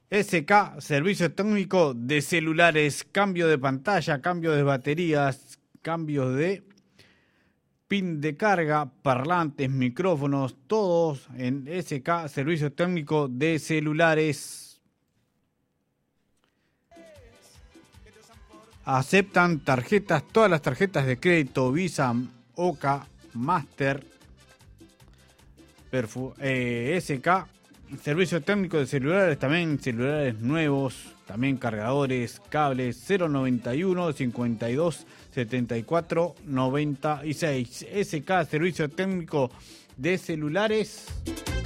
SK, servicio técnico de celulares, cambio de pantalla, cambio de baterías, cambios de pin de carga, parlantes, micrófonos, todos en SK, servicio técnico de celulares. Aceptan tarjetas, todas las tarjetas de crédito, Visa, Oca, Master, SK, servicio técnico de celulares, también celulares nuevos, también cargadores, cables, 091 52 74 96. SK, servicio técnico de celulares.